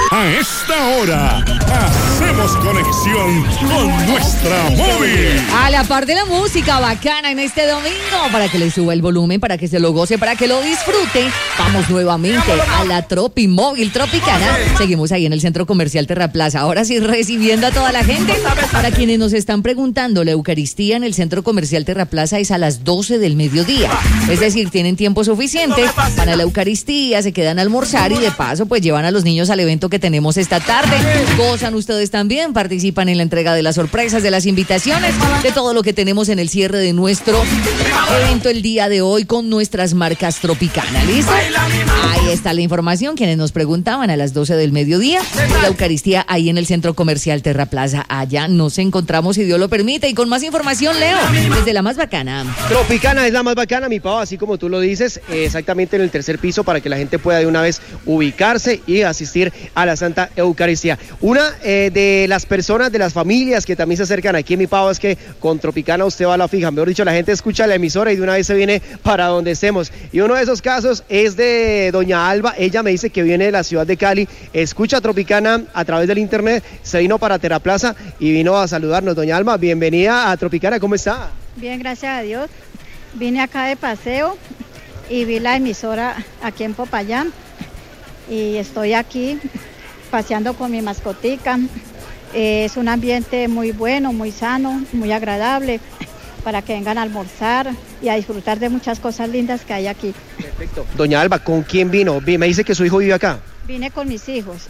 A esta hora, hacemos conexión con nuestra móvil. A la par de la música bacana en este domingo, para que le suba el volumen, para que se lo goce, para que lo disfrute. Vamos nuevamente a la Tropi Móvil Tropicana. Seguimos ahí en el Centro Comercial Terraplaza. Ahora sí, recibiendo a toda la gente. Para quienes nos están preguntando, la Eucaristía en el Centro Comercial Terraplaza es a las 12 del mediodía. Es decir, tienen tiempo suficiente para la Eucaristía, se quedan a almorzar y de paso pues llevan a los niños al evento que tenemos esta tarde. Gozan ustedes también, participan en la entrega de las sorpresas, de las invitaciones, de todo lo que tenemos en el cierre de nuestro evento el día de hoy con nuestras marcas Tropicana. ¿Listo? Ahí está la información. Quienes nos preguntaban, a las 12 del mediodía, la Eucaristía ahí en el Centro Comercial Terraplaza. Allá nos encontramos, si Dios lo permite. Y con más información, Leo, desde la más bacana. Tropicana es la más bacana, mi Pau, así como tú lo dices, exactamente en el tercer piso, para que la gente pueda de una vez ubicarse y asistir a la Santa Eucaristía. Una de las personas, de las familias que también se acercan aquí, mi Pau, es que con Tropicana usted va a la fija. Mejor dicho, la gente escucha la emisora y de una vez se viene para donde estemos. Y uno de esos casos es de doña Alba. Ella me dice que viene de la ciudad de Cali, escucha Tropicana a través del internet, se vino para Terraplaza y vino a saludarnos. Doña Alba, bienvenida a Tropicana, ¿cómo está? Bien, gracias a Dios. Vine acá de paseo y vi la emisora aquí en Popayán y estoy aquí paseando con mi mascotica. Es un ambiente muy bueno, muy sano, muy agradable para que vengan a almorzar y a disfrutar de muchas cosas lindas que hay aquí. Perfecto. Doña Alba, ¿con quién vino? Me dice que su hijo vive acá. Vine con mis hijos.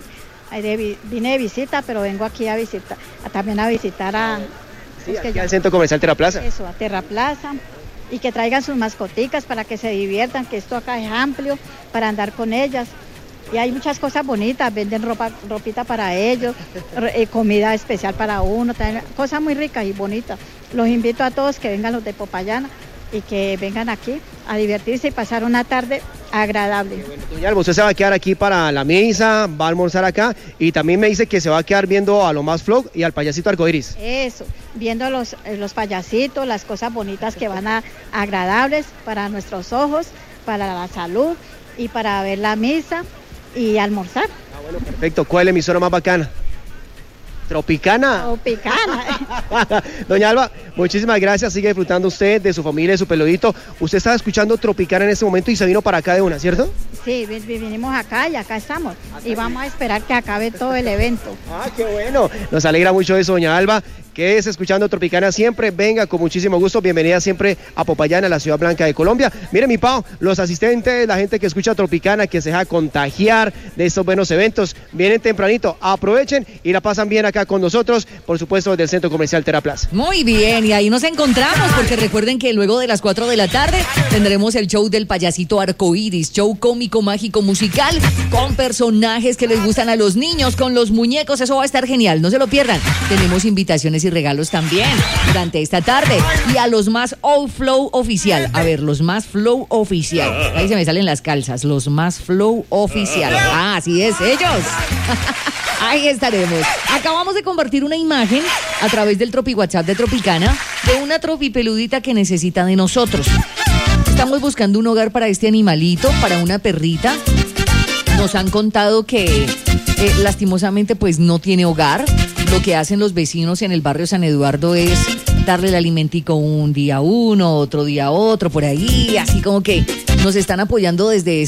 Vine de visita, pero vengo aquí a visitar, también a visitar a... Sí, aquí al Centro Comercial Terraplaza. Eso, a Terraplaza. Y que traigan sus mascoticas para que se diviertan, que esto acá es amplio para andar con ellas. Y hay muchas cosas bonitas, venden ropita para ellos, comida especial para uno, también, cosas muy ricas y bonitas. Los invito a todos que vengan los de Popayán y que vengan aquí a divertirse y pasar una tarde agradable. Bueno, doña Alba, usted se va a quedar aquí para la misa, va a almorzar acá y también me dice que se va a quedar viendo a lo más flow y al payasito arcoiris. Eso, viendo los payasitos, las cosas bonitas que van a agradables para nuestros ojos, para la salud y para ver la misa y almorzar. Ah, bueno, perfecto. ¿Cuál es la emisora más bacana? Tropicana. Tropicana. Doña Alba, muchísimas gracias. Sigue disfrutando usted de su familia, de su peludito. Usted estaba escuchando Tropicana en este momento y se vino para acá de una, ¿cierto? Sí, vinimos acá y acá estamos. Y vamos a esperar que acabe todo el evento. Ah, qué bueno. Nos alegra mucho eso, doña Alba. Quédese escuchando Tropicana siempre, venga con muchísimo gusto, bienvenida siempre a Popayán, a la ciudad blanca de Colombia. Mire, mi Pau, los asistentes, la gente que escucha Tropicana, que se deja contagiar de estos buenos eventos, vienen tempranito, aprovechen y la pasan bien acá con nosotros, por supuesto desde el Centro Comercial Terraplaza. Muy bien, y ahí nos encontramos, porque recuerden que luego de las 4 de la tarde tendremos el show del payasito arcoíris, show cómico, mágico, musical, con personajes que les gustan a los niños, con los muñecos, eso va a estar genial, no se lo pierdan. Tenemos invitaciones y regalos también durante esta tarde. Y a los más Flow oficial. A ver, los más Flow oficial. Ahí se me salen las calzas. Los más Flow oficial. Ah, así es, ellos. Ahí estaremos. Acabamos de compartir una imagen a través del Tropi WhatsApp de Tropicana de una tropipeludita que necesita de nosotros. Estamos buscando un hogar para este animalito, para una perrita. Nos han contado que lastimosamente pues no tiene hogar. Lo que hacen los vecinos en el barrio San Eduardo es darle el alimentico un día uno, otro día otro, por ahí, así como que nos están apoyando desde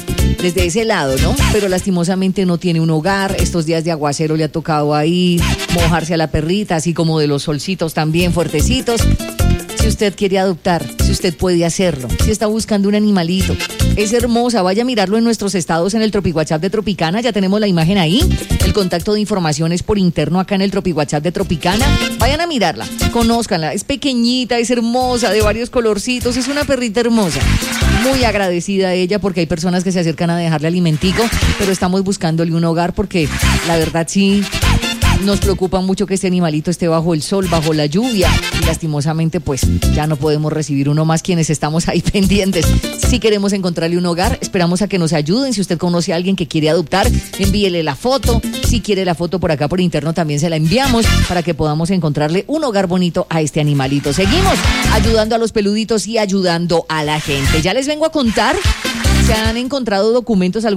ese lado, ¿no? Pero lastimosamente no tiene un hogar. Estos días de aguacero le ha tocado ahí mojarse a la perrita, así como de los solcitos también fuertecitos. Si usted quiere adoptar, si usted puede hacerlo, si está buscando un animalito, es hermosa, vaya a mirarlo en nuestros estados en el Tropi WhatsApp de Tropicana, ya tenemos la imagen ahí, el contacto de información es por interno acá en el Tropi WhatsApp de Tropicana, vayan a mirarla, conózcanla, es pequeñita, es hermosa, de varios colorcitos, es una perrita hermosa, muy agradecida a ella porque hay personas que se acercan a dejarle alimentico, pero estamos buscándole un hogar porque la verdad sí... Nos preocupa mucho que este animalito esté bajo el sol, bajo la lluvia y lastimosamente pues ya no podemos recibir uno más quienes estamos ahí pendientes. Si queremos encontrarle un hogar, esperamos a que nos ayuden. Si usted conoce a alguien que quiere adoptar, envíele la foto. Si quiere la foto por acá por interno también se la enviamos para que podamos encontrarle un hogar bonito a este animalito. Seguimos ayudando a los peluditos y ayudando a la gente. Ya les vengo a contar, se han encontrado documentos